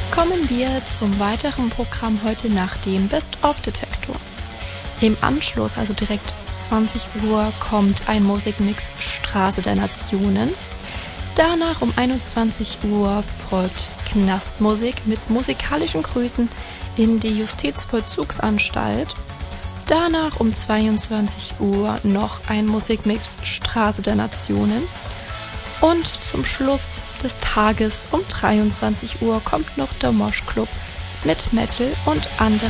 kommen wir zum weiteren Programm heute nach dem Best-of-Detektor. Im Anschluss, also direkt 20 Uhr, kommt ein Musikmix Straße der Nationen. Danach um 21 Uhr folgt Knastmusik mit musikalischen Grüßen in die Justizvollzugsanstalt. Danach um 22 Uhr noch ein Musikmix Straße der Nationen. Und zum Schluss des Tages um 23 Uhr kommt noch der Mosh Club mit Metal und anderen